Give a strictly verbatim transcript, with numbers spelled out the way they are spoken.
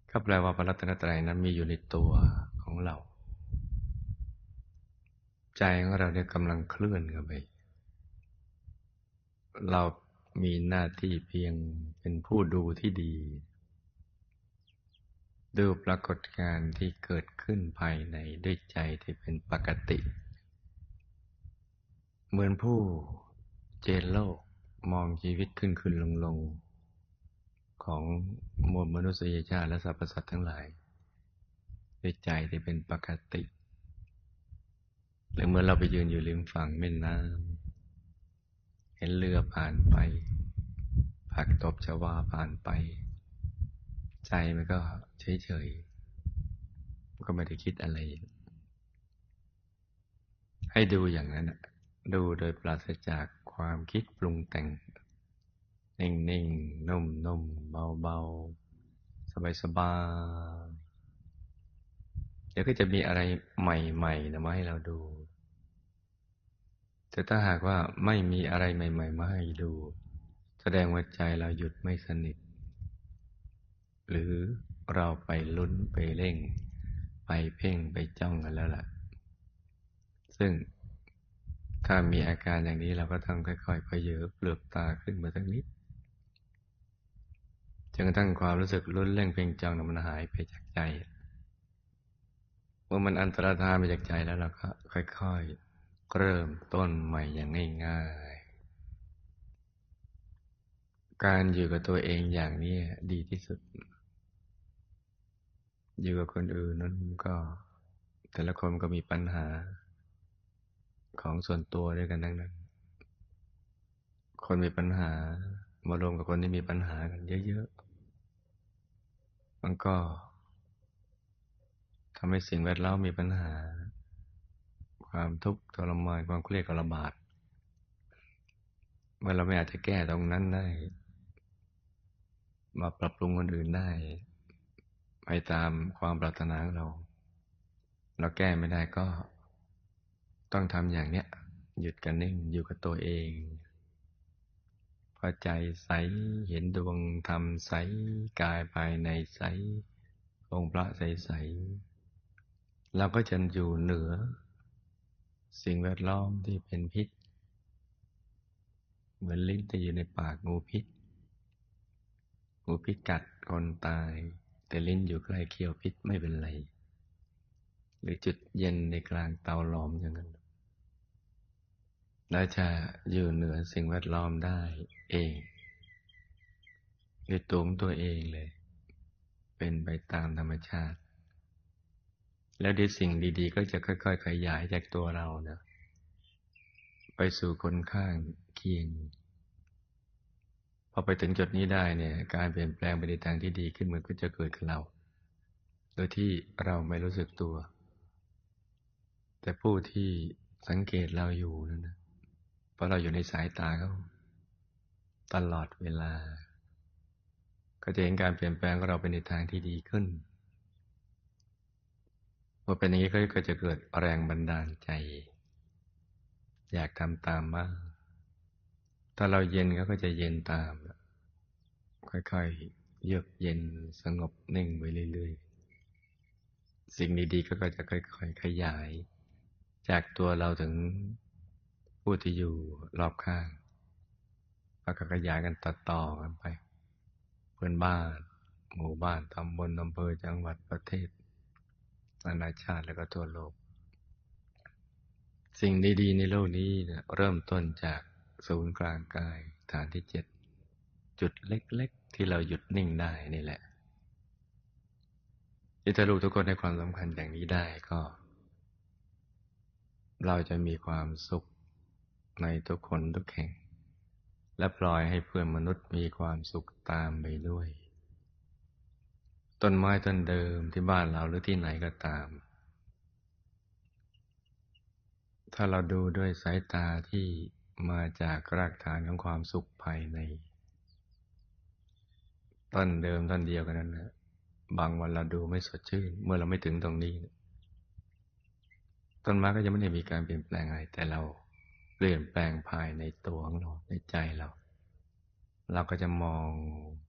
ก็แปลว่าพระรัตนตรัยนั้นมีอยู่ในตัวของเราใจของเราเนี่ยกำลังเคลื่อนกันไปเรามีหน้าที่เพียงเป็นผู้ดูที่ดีดูปรากฏการณ์ที่เกิดขึ้นภายในด้วยใจที่เป็นปกติเหมือนผู้เจนโลกมองชีวิตขึ้นขึ้นลงลงของมวลมนุษยชาติและสรรพสัตว์ทั้งหลายด้วยใจที่เป็นปกติหรือเมื่อเราไปยืนอยู่ริมฝั่งแม่น้ำเห็นเรือผ่านไปผักตบชวาผ่านไปใจมันก็เฉยๆมันก็ไม่ได้คิดอะไรให้ดูอย่างนั้นดูโดยปราศจากความคิดปรุงแต่งนิ่งๆนุ่มๆเบาๆสบายๆเดี๋ยวก็จะมีอะไรใหม่ๆนะมาให้เราดูแต่ถ้าหากว่าไม่มีอะไรใหม่ๆมาให้ดูแสดงว่าใจเราหยุดไม่สนิทหรือเราไปลุ้นไปเร่งไปเพ่งไปจ้องกันแล้วล่ะซึ่งถ้ามีอาการอย่างนี้เราก็ต้องค่อยๆเผยเปลือกตาขึ้นมาสักนิดจนกระทั่งความรู้สึกลุ้นเร่งเพ่งจ้องนั้นมันหายไปจากใจเมื่อมันอันตรธานไปจากใจแล้วเราก็ค่อยๆเริ่มต้นใหม่อย่างง่ายๆการอยู่กับตัวเองอย่างนี้ดีที่สุดอยู่กับคนอื่นนั้นก็แต่ละคนก็มีปัญหาของส่วนตัวด้วยกันทั้งนั้นคนมีปัญหามารวมกับคนที่มีปัญหากันเยอะๆมันก็ทำให้สิ่งแวดล้อมมีปัญหาความทุกข์ทรมานความเครียดก็ระบาดเมื่อเราไม่อาจจะแก้ตรงนั้นได้มาปรับปรุงคนอื่นได้ไปตามความปรารถนาของเราเราแก้ไม่ได้ก็ต้องทำอย่างเนี้ยหยุดกันนิ่งอยู่กับตัวเองพอใจใสเห็นดวงธรรมใสกายภายในใสองค์พระใสๆเราก็จะอยู่เหนือสิ่งแวดล้อมที่เป็นพิษเหมือนลิ้นที่อยู่ในปากงูพิษงูพิษกัดคนตายแต่ลิ้นอยู่ใกล้เขี้ยวพิษไม่เป็นไรหรือจุดเย็นในกลางเตาหลอมอย่างนั้นเราจะอยู่เหนือสิ่งแวดล้อมได้เองด้วยตัวของตัวเองเลยเป็นไปตามธรรมชาติแล้วดีสิ่งดีๆก็จะค่อยๆขยายจากตัวเรานะไปสู่คนข้างเคียงพอไปถึงจุดนี้ได้เนี่ยการเปลี่ยนแปลงไปในทางที่ดีขึ้นมันก็จะเกิดกับเราโดยที่เราไม่รู้สึกตัวแต่ผู้ที่สังเกตเราอยู่นั่นนะเพราะเราอยู่ในสายตาเขาตลอดเวลาก็จะเห็นการเปลี่ยนแปลงของเราไปในทางที่ดีขึ้นพอเป็นอย่างนี้ก็จะเกิดแรงบันดาลใจอยากทำตามบ้างถ้าเราเย็นเขาก็จะเย็นตามค่อยๆเยือกเย็นสงบนิ่งไปเรื่อยๆสิ่งดีๆก็จะค่อยๆขยายจากตัวเราถึงผู้ที่อยู่รอบข้างแล้วก็ขยายกันต่อๆกันไปเพื่อนบ้านหมู่บ้านตำบลอำเภอจังหวัดประเทศนานาชาติแล้วก็ทั่วโลกสิ่งดีๆในโลกนี้เนี่ยเริ่มต้นจากศูนย์กลางกายฐานที่เจ็ดจุดเล็กๆที่เราหยุดนิ่งได้นี่แหละที่ถ้าลูกทุกคนให้ความสำคัญอย่างนี้ได้ก็เราจะมีความสุขในทุกคนทุกแห่งและปล่อยให้เพื่อนมนุษย์มีความสุขตามไปด้วยต้นไม้ต้นเดิมที่บ้านเราหรือที่ไหนก็ตามถ้าเราดูด้วยสายตาที่มาจากรากฐานของความสุขภายในต้นเดิมต้นเดียวกันนั้นนะบางวันเราดูไม่สดชื่นเมื่อเราไม่ถึงตรงนี้ต้นไม้ก็จะไม่ได้มีการเปลี่ยนแปลงอะไรแต่เราเปลี่ยนแปลงภายในตัวของเราในใจเราเราก็จะมอง